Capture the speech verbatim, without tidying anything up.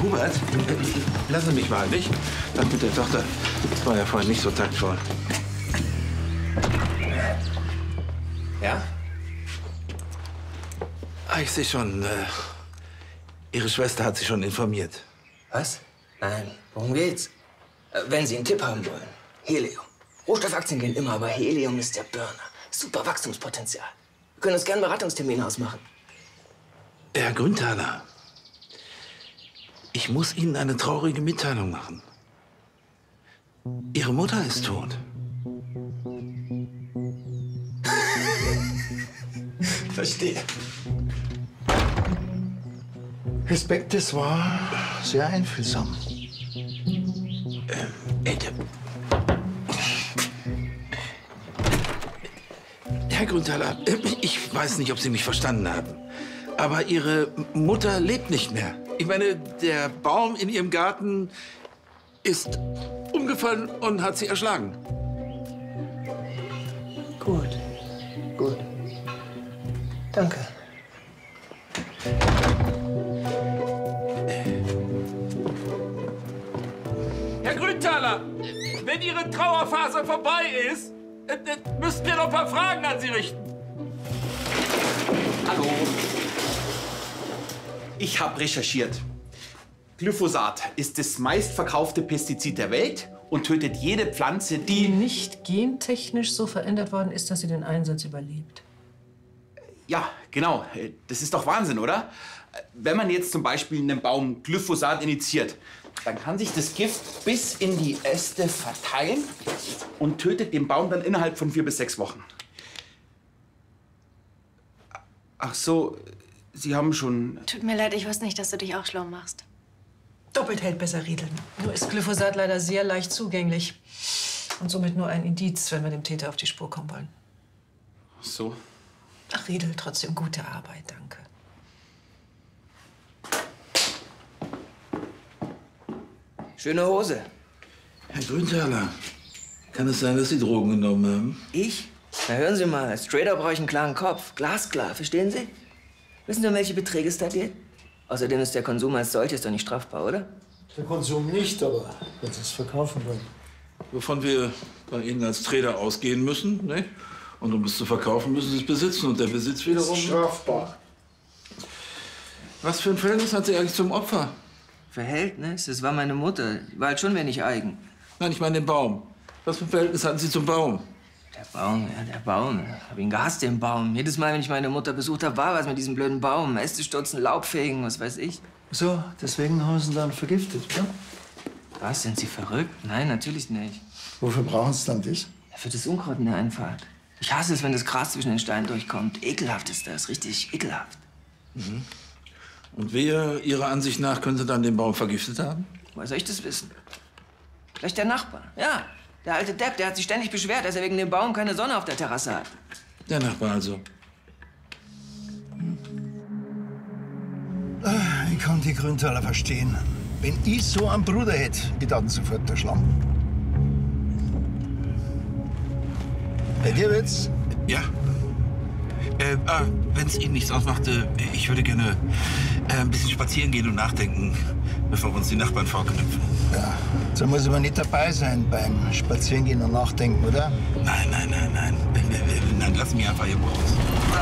Hubert, lassen Sie mich mal, nicht? Das mit der Tochter war ja vorhin nicht so taktvoll. Ja? Ah, ich sehe schon, äh, Ihre Schwester hat sich schon informiert. Was? Nein, worum geht's? Äh, wenn Sie einen Tipp haben wollen. Helium. Rohstoffaktien gehen immer, aber Helium ist der Burner. Super Wachstumspotenzial. Wir können uns gerne Beratungstermine ausmachen. Herr Grünthaler, ich muss Ihnen eine traurige Mitteilung machen. Ihre Mutter ist tot. Verstehe. Respekt, das war sehr einfühlsam. Ähm, äh, Herr Grünthaler, ich weiß nicht, ob Sie mich verstanden haben, aber Ihre Mutter lebt nicht mehr. Ich meine, der Baum in Ihrem Garten ist umgefallen und hat sie erschlagen. Gut. Gut. Danke. Herr Grünthaler, wenn Ihre Trauerphase vorbei ist, äh, müssten wir noch ein paar Fragen an Sie richten. Hallo. Ich habe recherchiert. Glyphosat ist das meistverkaufte Pestizid der Welt und tötet jede Pflanze, die die... nicht gentechnisch so verändert worden ist, dass sie den Einsatz überlebt. Ja, genau. Das ist doch Wahnsinn, oder? Wenn man jetzt zum Beispiel einem Baum Glyphosat injiziert, dann kann sich das Gift bis in die Äste verteilen und tötet den Baum dann innerhalb von vier bis sechs Wochen. Ach so, Sie haben schon... Tut mir leid, ich wusste nicht, dass du dich auch schlau machst. Doppelt hält besser riedeln. Nur ist Glyphosat leider sehr leicht zugänglich. Und somit nur ein Indiz, wenn wir dem Täter auf die Spur kommen wollen. Ach so. Ach, Riedel, trotzdem gute Arbeit, danke. Schöne Hose. Herr Grünthaler, kann es sein, dass Sie Drogen genommen haben? Ich? Na, hören Sie mal, als Trader brauche ich einen klaren Kopf. Glasklar, verstehen Sie? Wissen Sie, um welche Beträge es da geht? Außerdem ist der Konsum als solches doch nicht strafbar, oder? Der Konsum nicht, aber wenn Sie es verkaufen wollen. Wovon wir bei Ihnen als Trader ausgehen müssen, ne? Und um es zu verkaufen, müssen Sie es besitzen. Und der Besitz wiederum... Ist strafbar. Was für ein Verhältnis hat sie eigentlich zum Opfer? Verhältnis? Das war meine Mutter. Die war halt schon wenig eigen. Nein, ich meine den Baum. Was für ein Verhältnis hatten Sie zum Baum? Der Baum, ja, der Baum. Ich hab ihn gehasst, den Baum. Jedes Mal, wenn ich meine Mutter besucht habe, war was mit diesem blöden Baum. Äste stürzen, Laub fegen, was weiß ich. So, deswegen haben Sie ihn dann vergiftet, ja? Was, sind Sie verrückt? Nein, natürlich nicht. Wofür brauchen Sie dann dich? Ja, für das Unkraut in der Einfahrt. Ich hasse es, wenn das Gras zwischen den Steinen durchkommt. Ekelhaft ist das, richtig ekelhaft. Mhm. Und wer Ihrer Ansicht nach könnte dann den Baum vergiftet haben? Woher soll ich das wissen? Vielleicht der Nachbar. Ja, der alte Depp, der hat sich ständig beschwert, dass er wegen dem Baum keine Sonne auf der Terrasse hat. Der Nachbar also. Ich kann die Grünthaler verstehen. Wenn ich so einen Bruder hätte, ich dann sofort erschlagen. Bei dir wird's? Ja. Äh, ah, wenn es Ihnen nichts ausmacht, äh, ich würde gerne äh, ein bisschen spazieren gehen und nachdenken, bevor wir uns die Nachbarn vorknüpfen. Ja, so muss aber nicht dabei sein beim Spazierengehen und Nachdenken, oder? Nein, nein, nein, nein. Nein, lassen wir einfach hier raus.